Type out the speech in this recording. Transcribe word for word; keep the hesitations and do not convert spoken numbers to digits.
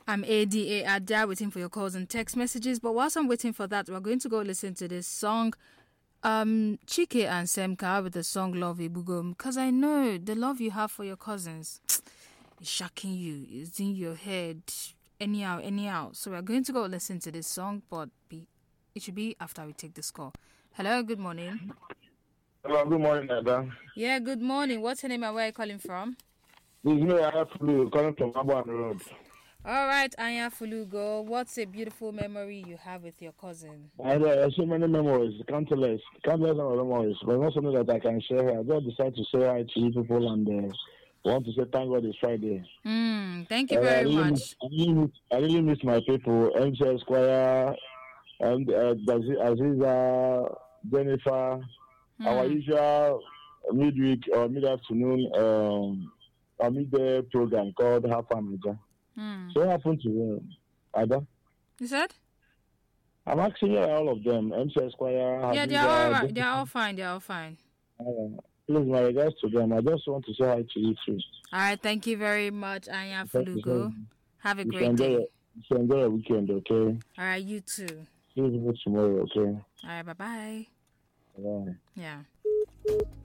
I'm A D A Adja, waiting for your calls and text messages. But whilst I'm waiting for that, we're going to go listen to this song. Um, Chike and Semka with the song Love Ibugom. Because I know the love you have for your cousins is shocking you. It's in your head. Anyhow, anyhow. So we're going to go listen to this song, but be, it should be after we take this call. Hello, good morning. Hello, good morning, Ada. Yeah, good morning. What's your name and where are you calling from? This is me, I have to calling from Aban Road. All right, Anya Fulugo, what's a beautiful memory you have with your cousin? I have so many memories, countless, countless number of memories, but not something that I can share here. I just decided to say hi to you people and uh, want to say thank God it's Friday. Mm, thank you Uh, I very really much. Miss, I, really miss, I really miss my people, M C Squire, and uh, Aziza, Jennifer, Mm. our usual midweek or mid-afternoon um, or midday program called Half Manager. Mm. So what happened to them, Ada? You said? I'm asking all of them. M C Esquire, Yeah, they're all right. They're all fine. They're all fine. Uh, please, my regards to them. I just want to say hi to you too. All right. Thank you very much, Anya Fulugo. Have a You great should enjoy, day. your- you should enjoy your weekend, okay? All right. You too. See you tomorrow, okay? All right. Bye-bye. Bye. Yeah.